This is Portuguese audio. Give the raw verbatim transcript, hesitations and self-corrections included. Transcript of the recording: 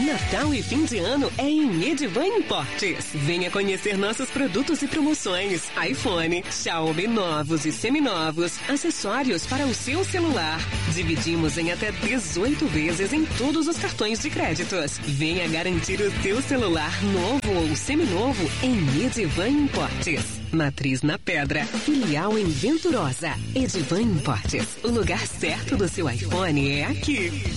Natal e fim de ano é em Edivan Importes. Venha conhecer nossos produtos e promoções. iPhone, Xiaomi novos e seminovos, acessórios para o seu celular. Dividimos em até dezoito vezes em todos os cartões de créditos. Venha garantir o teu celular novo ou seminovo em Edivan Importes. Matriz na Pedra, filial em Venturosa. Edivan Importes. O lugar certo do seu iPhone é aqui.